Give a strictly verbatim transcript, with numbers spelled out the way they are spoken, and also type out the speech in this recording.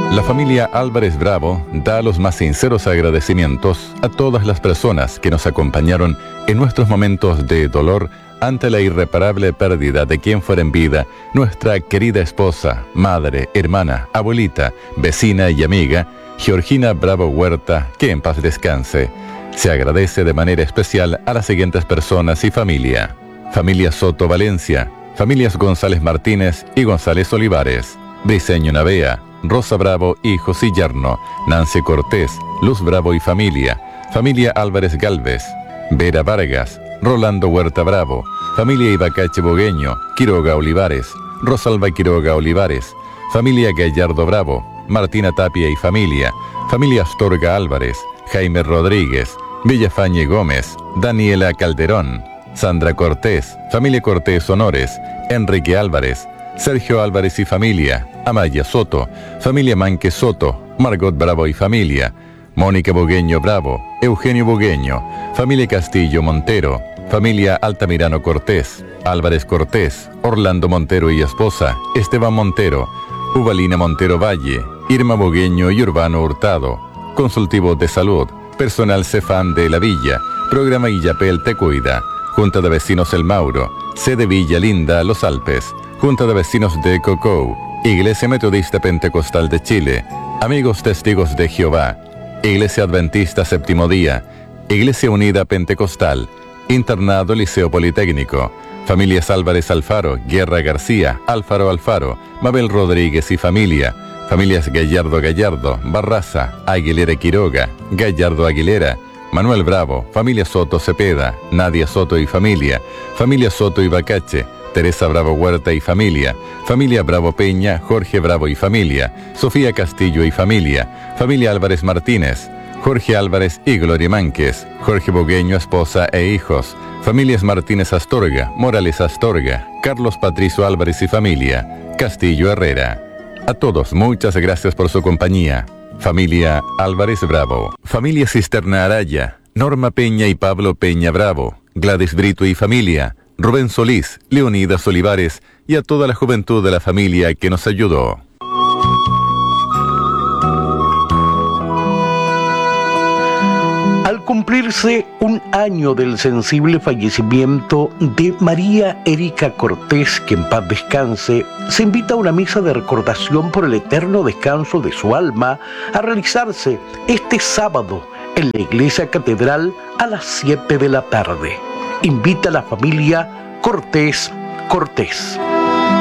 La familia Álvarez Bravo da los más sinceros agradecimientos a todas las personas que nos acompañaron en nuestros momentos de dolor ante la irreparable pérdida de quien fuera en vida nuestra querida esposa, madre, hermana, abuelita, vecina y amiga, Georgina Bravo Huerta, que en paz descanse. Se agradece de manera especial a las siguientes personas y familia. Familia Soto Valencia, familias González Martínez y González Olivares, Briceño Navea, Rosa Bravo, hijos y yerno, Nancy Cortés, Luz Bravo y familia, familia Álvarez Galvez, Vera Vargas, Rolando Huerta Bravo, familia Ibacache Bogueño, Quiroga Olivares, Rosalba Quiroga Olivares, familia Gallardo Bravo, Martina Tapia y familia, familia Astorga Álvarez, Jaime Rodríguez, Villafañe Gómez, Daniela Calderón, Sandra Cortés, familia Cortés Honores, Enrique Álvarez, Sergio Álvarez y familia, Amaya Soto, familia Manque Soto, Margot Bravo y familia, Mónica Bogueño Bravo, Eugenio Bogueño, familia Castillo Montero, familia Altamirano Cortés, Álvarez Cortés, Orlando Montero y esposa, Esteban Montero, Ubalina Montero Valle, Irma Bogueño y Urbano Hurtado, Consultivo de Salud, personal Cefam de la Villa, programa Illapel Te Cuida, Junta de Vecinos El Mauro, sede Villa Linda, Los Alpes, Junta de Vecinos de Cocou, Iglesia Metodista Pentecostal de Chile, Amigos Testigos de Jehová, Iglesia Adventista Séptimo Día, Iglesia Unida Pentecostal, Internado Liceo Politécnico, familias Álvarez Alfaro, Guerra García, Alfaro Alfaro, Mabel Rodríguez y familia, familias Gallardo Gallardo, Barraza, Aguilera Quiroga, Gallardo Aguilera, Manuel Bravo, familia Soto Cepeda, Nadia Soto y familia, familia Soto y Bacache, Teresa Bravo Huerta y familia, familia Bravo Peña, Jorge Bravo y familia, Sofía Castillo y familia, familia Álvarez Martínez, Jorge Álvarez y Gloria Mánquez, Jorge Bogueño, esposa e hijos, familias Martínez Astorga, Morales Astorga, Carlos Patricio Álvarez y familia, Castillo Herrera. A todos, muchas gracias por su compañía. Familia Álvarez Bravo, familia Cisterna Araya, Norma Peña y Pablo Peña Bravo, Gladys Brito y familia, Rubén Solís, Leonidas Olivares y a toda la juventud de la familia que nos ayudó. Al cumplirse un año del sensible fallecimiento de María Erika Cortés, que en paz descanse, se invita a una misa de recordación por el eterno descanso de su alma a realizarse este sábado en la Iglesia Catedral a las siete de la tarde. Invita a la familia Cortés Cortés.